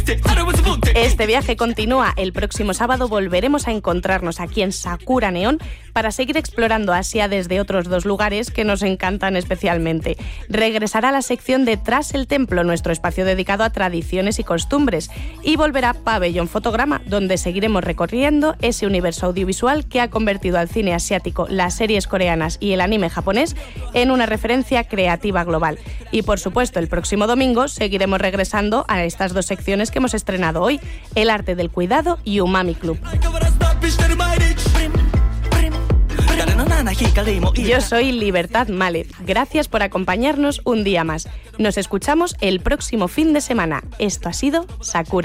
Este viaje continúa. El próximo sábado volveremos a encontrarnos aquí en Sakura Neon para seguir explorando Asia desde otros 2 lugares que nos encantan especialmente. Regresará la sección de Tras el Templo, nuestro espacio dedicado a tradiciones y costumbres, y volverá Pabellón Fotograma, donde seguiremos recorriendo ese universo audiovisual que ha convertido al cine asiático, las series coreanas y el anime japonés en una referencia creativa global. Y por supuesto, el próximo domingo seguiremos regresando a estas 2 secciones que hemos estrenado hoy, El arte del cuidado y Umami Club. Yo soy Libertad Mallet. Gracias por acompañarnos un día más. Nos escuchamos el próximo fin de semana. Esto ha sido Sakura.